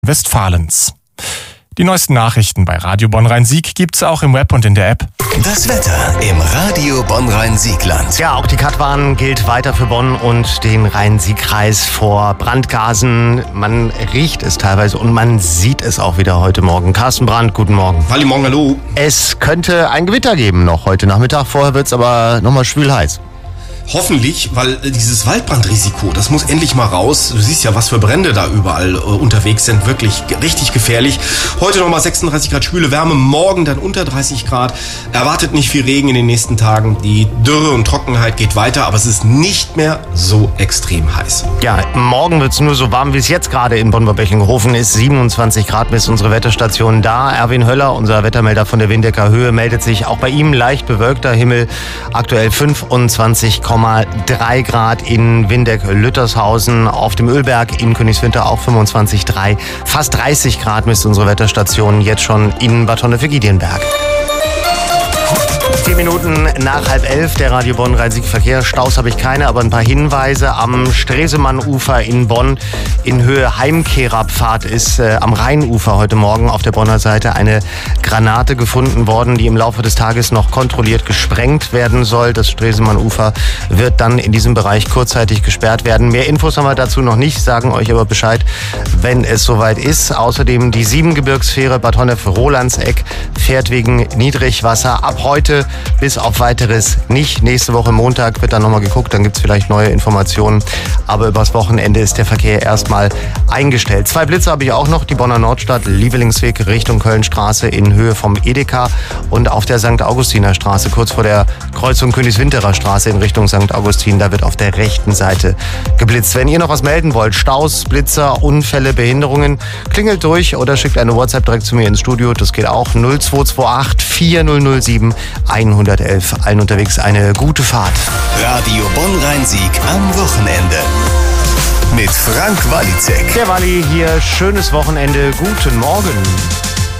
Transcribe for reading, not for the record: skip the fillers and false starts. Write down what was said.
Westfalens. Die neuesten Nachrichten bei Radio Bonn-Rhein-Sieg gibt's auch im Web und in der App. Das Wetter im Radio Bonn-Rhein-Siegland. Ja, auch die Katwarn gilt weiter für Bonn und den Rhein-Sieg-Kreis vor Brandgasen. Man riecht es teilweise und man sieht es auch wieder heute Morgen. Carsten Brandt, guten Morgen. Halli Morgen, hallo. Es könnte ein Gewitter geben noch heute Nachmittag. Vorher wird's aber nochmal schwül heiß. Hoffentlich, weil dieses Waldbrandrisiko, das muss endlich mal raus. Du siehst ja, was für Brände da überall unterwegs sind. Wirklich richtig gefährlich. Heute nochmal 36 Grad schwüle Wärme, morgen dann unter 30 Grad. Erwartet nicht viel Regen in den nächsten Tagen. Die Dürre und Trockenheit geht weiter, aber es ist nicht mehr so extrem heiß. Ja, morgen wird's nur so warm, wie es jetzt gerade in Bonn-Bechlinghofen ist. 27 Grad bis unsere Wetterstation da. Erwin Höller, unser Wettermelder von der Windecker Höhe, meldet sich. Auch bei ihm leicht bewölkter Himmel. Aktuell 25,3 Grad in Windeck-Lüttershausen, auf dem Ölberg in Königswinter auch 25,3. Fast 30 Grad misst unsere Wetterstation jetzt schon in Bad Honnef-Giedienberg. 10 Minuten nach 10:30, der Radio Bonn-Rhein-Sieg-Verkehr. Staus habe ich keine, aber ein paar Hinweise. Am Stresemann-Ufer in Bonn in Höhe Heimkehrabfahrt ist am Rheinufer heute Morgen auf der Bonner Seite eine Granate gefunden worden, die im Laufe des Tages noch kontrolliert gesprengt werden soll. Das Stresemann-Ufer wird dann in diesem Bereich kurzzeitig gesperrt werden. Mehr Infos haben wir dazu noch nicht, sagen euch aber Bescheid, wenn es soweit ist. Außerdem die Siebengebirgsfähre Bad Honnef-Rolandseck fährt wegen Niedrigwasser ab heute bis auf Weiteres nicht. Nächste Woche Montag wird dann nochmal geguckt, dann gibt es vielleicht neue Informationen. Aber übers Wochenende ist der Verkehr erstmal eingestellt. 2 Blitze habe ich auch noch. Die Bonner Nordstadt, Liebelingsweg Richtung Kölnstraße in Höhe vom Edeka und auf der St. Augustiner Straße, kurz vor der Kreuzung Königswinterer Straße in Richtung St. Augustin. Da wird auf der rechten Seite geblitzt. Wenn ihr noch was melden wollt, Staus, Blitzer, Unfälle, Behinderungen, klingelt durch oder schickt eine WhatsApp direkt zu mir ins Studio. Das geht auch 0228 4007 111. Allen unterwegs eine gute Fahrt. Radio Bonn-Rhein-Sieg am Wochenende. Mit Frank Walizek. Der Walli hier, schönes Wochenende, guten Morgen.